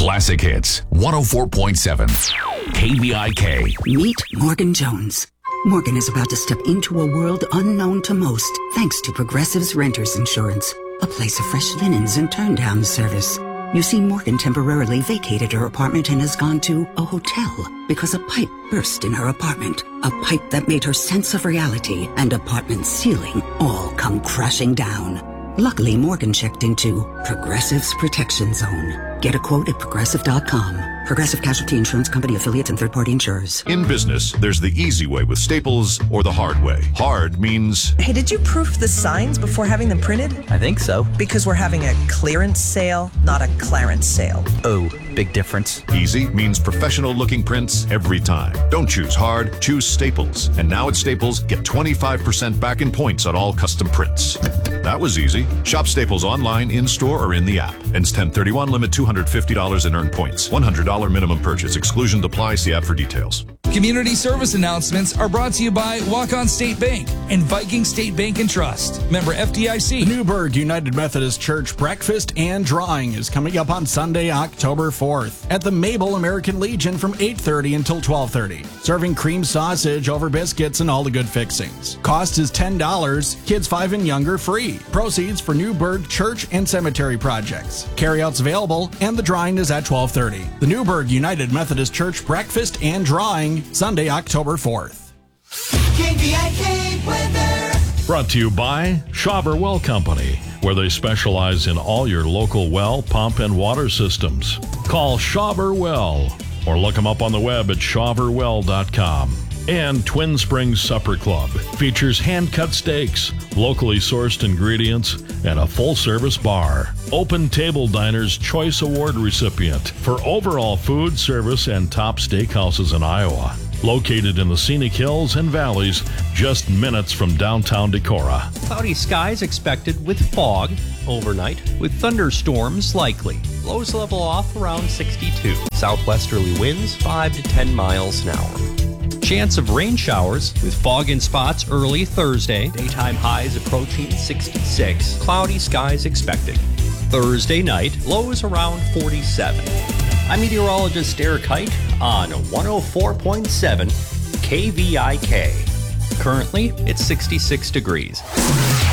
Classic Hits 104.7 KVIK. Meet Morgan Jones. Morgan is about to step into a world unknown to most thanks to Progressive's Renters Insurance, a place of fresh linens and turn-down service. You see, Morgan temporarily vacated her apartment and has gone to a hotel because a pipe burst in her apartment. A pipe that made her sense of reality and apartment ceiling all come crashing down. Luckily, Morgan checked into Progressive's Protection Zone. Get a quote at Progressive.com. Progressive Casualty Insurance Company, affiliates, and third-party insurers. In business, there's the easy way with Staples or the hard way. Hard means... Hey, did you proof the signs before having them printed? I think so. Because we're having a clearance sale, not a clarence sale. Oh, big difference. Easy means professional-looking prints every time. Don't choose hard, choose Staples. And now at Staples, get 25% back in points on all custom prints. That was easy. Shop Staples online, in-store, or in the app. Ends 10/31, limit $250 in earned points. $100 minimum purchase. Exclusion applies. See app for details. Community service announcements are brought to you by Walk-On State Bank and Viking State Bank and Trust. Member FDIC. The Newburgh United Methodist Church breakfast and drawing is coming up on Sunday, October 4th at the Mabel American Legion from 8:30 until 12:30. Serving cream sausage over biscuits and all the good fixings. Cost is $10. Kids 5 and younger free. Proceeds for Newburgh Church and Cemetery projects. Carryouts available and the drawing is at 12:30. The Newburgh United Methodist Church breakfast and drawing Sunday, October 4th. KVIK weather. Brought to you by Schauber Well Company, where they specialize in all your local well, pump, and water systems. Call Schauber Well or look them up on the web at schauberwell.com. And Twin Springs Supper Club features hand-cut steaks, locally sourced ingredients, and a full-service bar. Open Table Diner's Choice Award recipient for overall food, service, and top steakhouses in Iowa. Located in the scenic hills and valleys, just minutes from downtown Decorah. Cloudy skies expected with fog overnight, with thunderstorms likely. Lows level off around 62. Southwesterly winds 5 to 10 miles an hour. Chance of rain showers with fog in spots early Thursday. Daytime highs approaching 66. Cloudy skies expected. Thursday night, lows around 47. I'm meteorologist Eric Height on 104.7 KVIK. Currently, it's 66 degrees.